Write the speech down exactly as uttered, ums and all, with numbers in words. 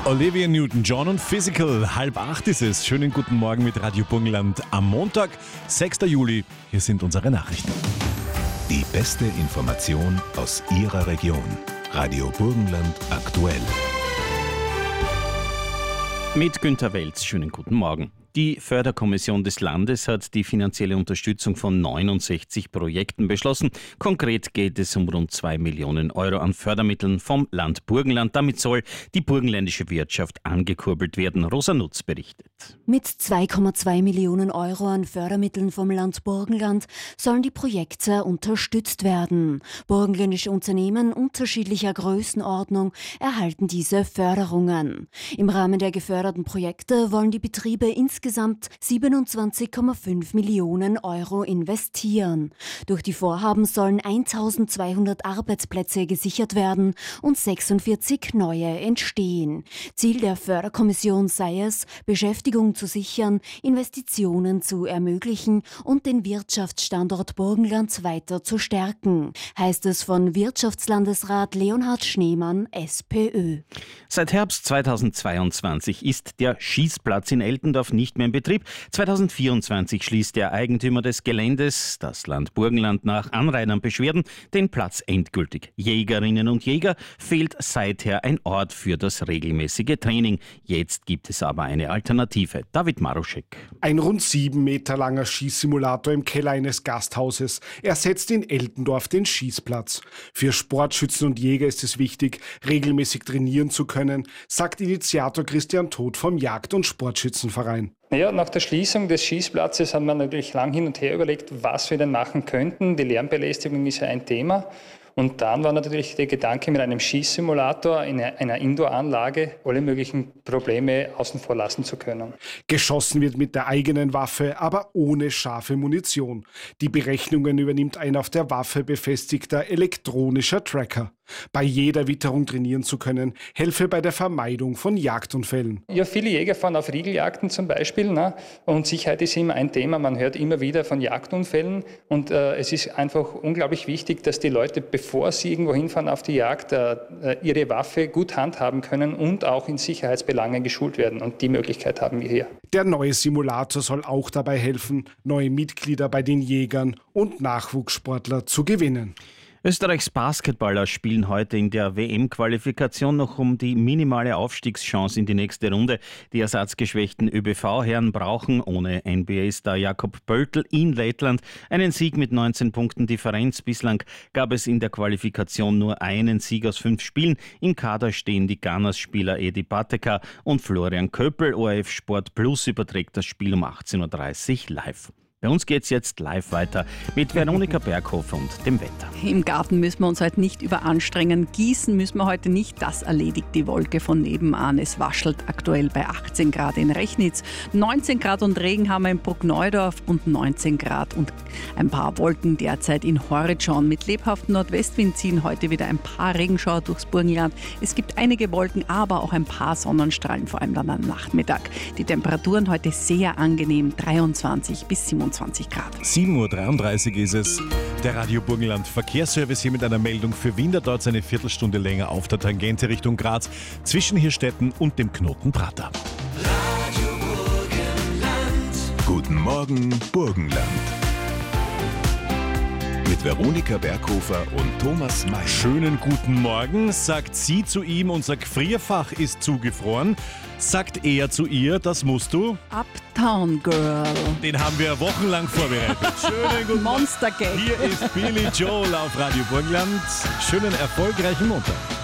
Olivia Newton-John und Physical. Halb acht ist es. Schönen guten Morgen mit Radio Burgenland am Montag, sechster Juli. Hier sind unsere Nachrichten. Die beste Information aus Ihrer Region. Radio Burgenland aktuell. Mit Günter Welz, schönen guten Morgen. Die Förderkommission des Landes hat die finanzielle Unterstützung von neunundsechzig Projekten beschlossen. Konkret geht es um rund zwei Millionen Euro an Fördermitteln vom Land Burgenland. Damit soll die burgenländische Wirtschaft angekurbelt werden. Rosa Nutz berichtet. Mit zwei Komma zwei Millionen Euro an Fördermitteln vom Land Burgenland sollen die Projekte unterstützt werden. Burgenländische Unternehmen unterschiedlicher Größenordnung erhalten diese Förderungen. Im Rahmen der geförderten Projekte wollen die Betriebe insgesamt Insgesamt siebenundzwanzig Komma fünf Millionen Euro investieren. Durch die Vorhaben sollen eintausendzweihundert Arbeitsplätze gesichert werden und sechsundvierzig neue entstehen. Ziel der Förderkommission sei es, Beschäftigung zu sichern, Investitionen zu ermöglichen und den Wirtschaftsstandort Burgenland weiter zu stärken, heißt es von Wirtschaftslandesrat Leonhard Schneemann, SPÖ. Seit Herbst zweitausendzweiundzwanzig ist der Schießplatz in Eltendorf nicht mehr in Betrieb. zweitausendvierundzwanzig schließt der Eigentümer des Geländes, das Land Burgenland, nach Anrainern Beschwerden den Platz endgültig. Jägerinnen und Jäger fehlt seither ein Ort für das regelmäßige Training. Jetzt gibt es aber eine Alternative. David Maruschek. Ein rund sieben Meter langer Schießsimulator im Keller eines Gasthauses ersetzt in Eltendorf den Schießplatz. Für Sportschützen und Jäger ist es wichtig, regelmäßig trainieren zu können, sagt Initiator Christian Todt vom Jagd- und Sportschützenverein. Naja, nach der Schließung des Schießplatzes haben wir natürlich lang hin und her überlegt, was wir denn machen könnten. Die Lärmbelästigung ist ja ein Thema. Und dann war natürlich der Gedanke, mit einem Schießsimulator in einer Indoor-Anlage alle möglichen Probleme außen vor lassen zu können. Geschossen wird mit der eigenen Waffe, aber ohne scharfe Munition. Die Berechnungen übernimmt ein auf der Waffe befestigter elektronischer Tracker. Bei jeder Witterung trainieren zu können, helfe bei der Vermeidung von Jagdunfällen. Ja, viele Jäger fahren auf Riegeljagden zum Beispiel, ne? Und Sicherheit ist immer ein Thema. Man hört immer wieder von Jagdunfällen und äh, es ist einfach unglaublich wichtig, dass die Leute, bevor sie irgendwo hinfahren auf die Jagd, äh, ihre Waffe gut handhaben können und auch in Sicherheitsbelangen geschult werden. Und die Möglichkeit haben wir hier. Der neue Simulator soll auch dabei helfen, neue Mitglieder bei den Jägern und Nachwuchssportler zu gewinnen. Österreichs Basketballer spielen heute in der W M-Qualifikation noch um die minimale Aufstiegschance in die nächste Runde. Die ersatzgeschwächten ÖBV-Herren brauchen ohne N B A-Star Jakob Pöltl in Lettland einen Sieg mit neunzehn Punkten Differenz. Bislang gab es in der Qualifikation nur einen Sieg aus fünf Spielen. Im Kader stehen die Gunners-Spieler Edi Pateka und Florian Köppel. O R F Sport Plus überträgt das Spiel um achtzehn Uhr dreißig live. Bei uns geht's jetzt live weiter mit Veronika Berghofer und dem Wetter. Im Garten müssen wir uns heute nicht überanstrengen. Gießen müssen wir heute nicht. Das erledigt die Wolke von nebenan. Es waschelt aktuell bei achtzehn Grad in Rechnitz. neunzehn Grad und Regen haben wir in Bruckneudorf und neunzehn Grad und ein paar Wolken derzeit in Horridschon. Mit lebhaftem Nordwestwind ziehen heute wieder ein paar Regenschauer durchs Burgenland. Es gibt einige Wolken, aber auch ein paar Sonnenstrahlen, vor allem dann am Nachmittag. Die Temperaturen heute sehr angenehm, dreiundzwanzig bis siebenundzwanzig Grad. sieben Uhr dreiunddreißig ist es. Der Radio Burgenland Verkehrsservice hier mit einer Meldung für Wien. Da dauert es eine Viertelstunde länger auf der Tangente Richtung Graz zwischen Hirstetten und dem Knoten Prater. Radio Burgenland. Guten Morgen Burgenland. Mit Veronika Berghofer und Thomas May. Schönen guten Morgen, sagt sie zu ihm, unser Gefrierfach ist zugefroren. Sagt er zu ihr, das musst du? Uptown Girl. Den haben wir wochenlang vorbereitet. Schönen guten Morgen. Monster Gag. Hier ist Billy Joel auf Radio Burgenland. Schönen erfolgreichen Montag.